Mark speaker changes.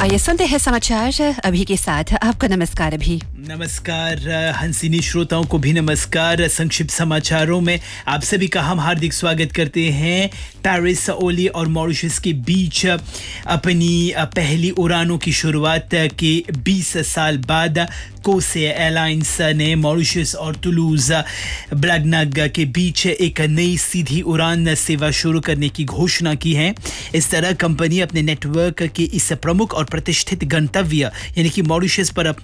Speaker 1: आइए सुनते हैं समाचार अभी के साथ। आपको नमस्कार अभी।
Speaker 2: नमस्कार हंसिनी श्रोताओं को भी नमस्कार। संक्षिप्त समाचारों में आप सभी का हम हार्दिक स्वागत करते हैं। पेरिस, ओली और मॉरिशस के बीच अपनी पहली उड़ानों की शुरुआत के 20 साल बाद कोसे एयरलाइंस ने मॉरिशस और तुलूज ब्लैगनग के बीच एक नई सीधी उड़ान सेवा शुरू करने की घोषणा की है। इस तरह कंपनी अपने नेटवर्क के इस प्रमुख और प्रतिष्ठित गंतव्य यानी कि मॉरिशस पर